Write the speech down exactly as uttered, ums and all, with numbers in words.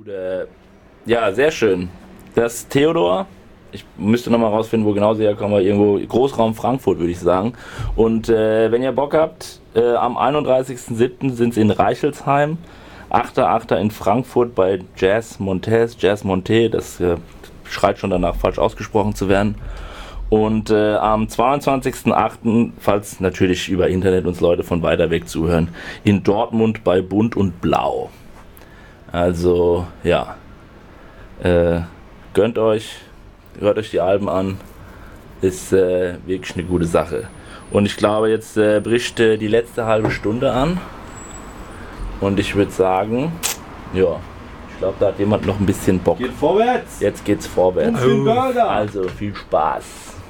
Gute. Ja, sehr schön. Das ist Theodor. Ich müsste nochmal rausfinden, wo genau sie herkommen, aber irgendwo Großraum Frankfurt, würde ich sagen. Und äh, wenn ihr Bock habt, äh, am einunddreißigsten siebten sind sie in Reichelsheim, achter achter in Frankfurt bei Jazz Montes, Jazz Monte, das äh, schreit schon danach, falsch ausgesprochen zu werden. Und äh, am zweiundzwanzigsten achten, falls natürlich über Internet uns Leute von weiter weg zuhören, in Dortmund bei Bunt und Blau. Also, ja, äh, gönnt euch, hört euch die Alben an, ist äh, wirklich eine gute Sache. Und ich glaube, jetzt äh, bricht äh, die letzte halbe Stunde an und ich würde sagen, ja, ich glaube, da hat jemand noch ein bisschen Bock. Geht vorwärts! Jetzt geht's vorwärts. Oh. Also, viel Spaß!